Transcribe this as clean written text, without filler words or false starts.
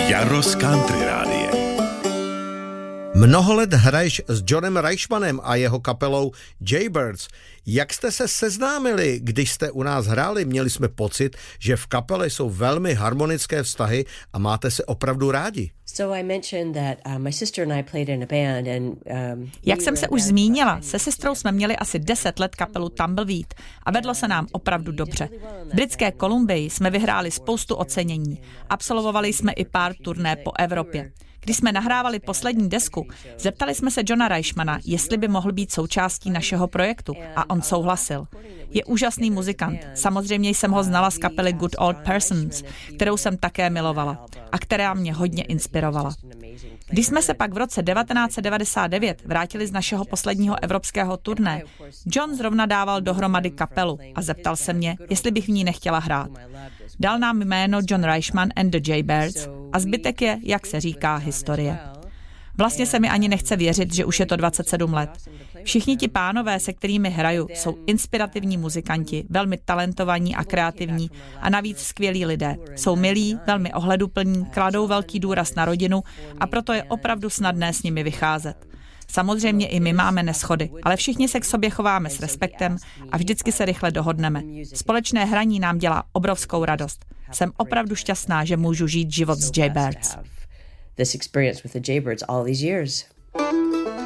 Jaros Country Rádio. Mnoho let hraješ s Johnem Reichmanem a jeho kapelou Jaybirds. Jak jste se seznámili, když jste u nás hráli? Měli jsme pocit, že v kapele jsou velmi harmonické vztahy a máte se opravdu rádi. Jak jsem se už zmínila, se sestrou jsme měli asi 10 let kapelu Tumbleweed a vedlo se nám opravdu dobře. V Britské Kolumbii jsme vyhráli spoustu ocenění. Absolvovali jsme i pár turné po Evropě. Když jsme nahrávali poslední desku, zeptali jsme se Johna Reichmana, jestli by mohl být součástí našeho projektu, a on souhlasil. Je úžasný muzikant. Samozřejmě jsem ho znala z kapely Good Old Persons, kterou jsem také milovala a která mě hodně inspirovala. Když jsme se pak v roce 1999 vrátili z našeho posledního evropského turné, John zrovna dával dohromady kapelu a zeptal se mě, jestli bych v ní nechtěla hrát. Dal nám jméno John Reichman and the Jaybirds a zbytek je, jak se říká, historie. Vlastně se mi ani nechce věřit, že už je to 27 let. Všichni ti pánové, se kterými hraju, jsou inspirativní muzikanti, velmi talentovaní a kreativní a navíc skvělí lidé. Jsou milí, velmi ohleduplní, kladou velký důraz na rodinu a proto je opravdu snadné s nimi vycházet. Samozřejmě i my máme neshody, ale všichni se k sobě chováme s respektem a vždycky se rychle dohodneme. Společné hraní nám dělá obrovskou radost. Jsem opravdu šťastná, že můžu žít život s Jaybirds. This experience with the Jaybirds all these years.